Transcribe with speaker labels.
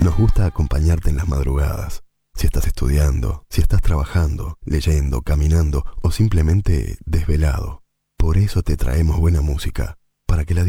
Speaker 1: Nos gusta acompañarte en las madrugadas. Si estás estudiando, si estás trabajando, leyendo, caminando o simplemente desvelado. Por eso te traemos buena música, para que la